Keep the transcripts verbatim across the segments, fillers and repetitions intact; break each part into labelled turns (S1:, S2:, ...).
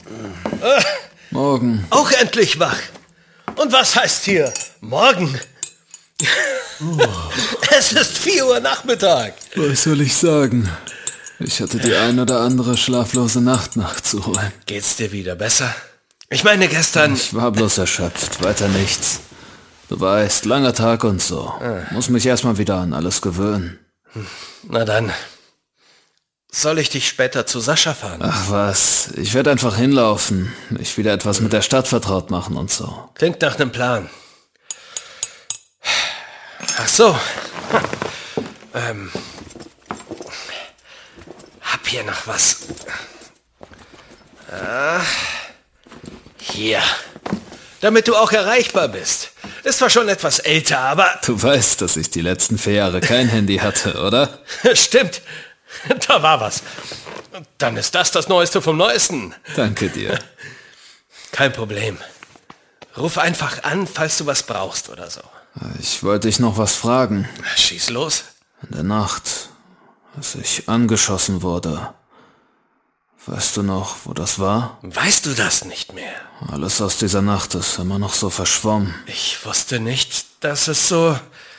S1: Äh,
S2: Morgen.
S1: Auch endlich wach. Und was heißt hier morgen? Oh. Es ist vier Uhr Nachmittag.
S2: Was soll ich sagen? Ich hatte die ein oder andere schlaflose Nacht nachzuholen.
S1: Geht's dir wieder besser? Ich meine gestern...
S2: Ich war bloß erschöpft, weiter nichts. Du weißt, langer Tag und so. Ah. Muss mich erstmal wieder an alles gewöhnen.
S1: Na dann. Soll ich dich später zu Sascha fahren?
S2: Ach was, ich werde einfach hinlaufen, mich wieder etwas mit der Stadt vertraut machen und so.
S1: Klingt nach einem Plan. Ach so. Ähm... Hab hier noch was. Ah, hier. Damit du auch erreichbar bist. Ist zwar schon etwas älter, aber...
S2: Du weißt, dass ich die letzten vier Jahre kein Handy hatte, oder?
S1: Stimmt. Da war was. Dann ist das das Neueste vom Neuesten.
S2: Danke dir.
S1: Kein Problem. Ruf einfach an, falls du was brauchst oder so.
S2: Ich wollte dich noch was fragen.
S1: Schieß los.
S2: In der Nacht, als ich angeschossen wurde. Weißt du noch, wo das war?
S1: Weißt du das nicht mehr?
S2: Alles aus dieser Nacht ist immer noch so verschwommen.
S1: Ich wusste nicht, dass es so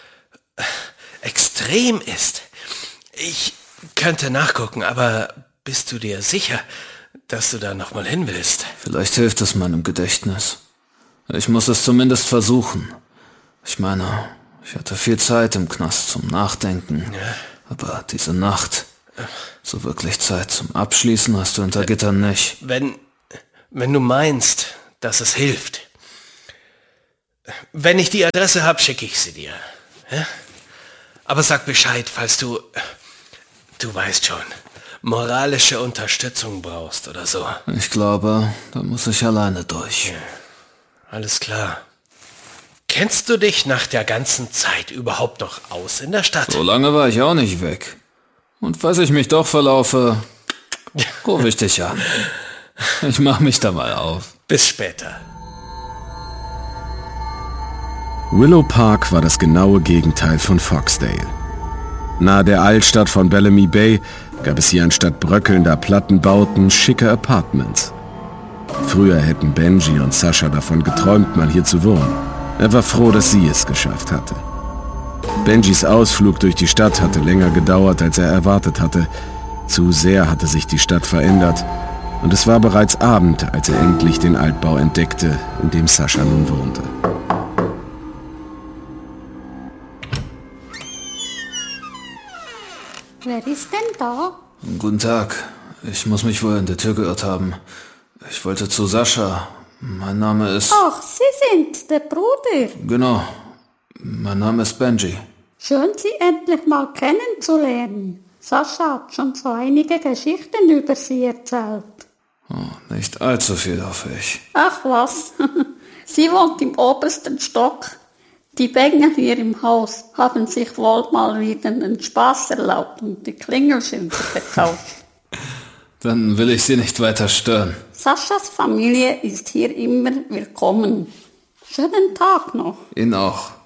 S1: extrem ist. Ich könnte nachgucken, aber bist du dir sicher, dass du da nochmal hin willst?
S2: Vielleicht hilft es meinem Gedächtnis. Ich muss es zumindest versuchen. Ich meine, ich hatte viel Zeit im Knast zum Nachdenken. Ja. Aber diese Nacht, so wirklich Zeit zum Abschließen hast du hinter Gittern nicht.
S1: Wenn, wenn du meinst, dass es hilft. Wenn ich die Adresse habe, schicke ich sie dir. Ja? Aber sag Bescheid, falls du, du weißt schon, moralische Unterstützung brauchst oder so.
S2: Ich glaube, da muss ich alleine durch.
S1: Ja. Alles klar. Kennst du dich nach der ganzen Zeit überhaupt noch aus in der Stadt?
S2: So lange war ich auch nicht weg. Und falls ich mich doch verlaufe, rufe ich dich an. Ich mach mich da mal auf.
S1: Bis später.
S3: Willow Park war das genaue Gegenteil von Foxdale. Nahe der Altstadt von Bellamy Bay gab es hier anstatt bröckelnder Plattenbauten schicke Apartments. Früher hätten Benji und Sascha davon geträumt, mal hier zu wohnen. Er war froh, dass sie es geschafft hatte. Benjis Ausflug durch die Stadt hatte länger gedauert, als er erwartet hatte. Zu sehr hatte sich die Stadt verändert. Und es war bereits Abend, als er endlich den Altbau entdeckte, in dem Sascha nun wohnte.
S4: Wer ist denn da?
S2: Guten Tag. Ich muss mich wohl in der Tür geirrt haben. Ich wollte zu Sascha. Mein Name ist...
S4: Ach, Sie sind der Bruder.
S2: Genau. Mein Name ist Benji.
S4: Schön, Sie endlich mal kennenzulernen. Sascha hat schon so einige Geschichten über Sie erzählt.
S2: Oh, nicht allzu viel, hoffe ich.
S4: Ach was, sie wohnt im obersten Stock. Die Bengel hier im Haus haben sich wohl mal wieder einen Spaß erlaubt und die Klingelschilder verkauft.
S2: Dann will ich Sie nicht weiter stören.
S4: Saschas Familie ist hier immer willkommen. Schönen Tag noch.
S2: Ihnen auch.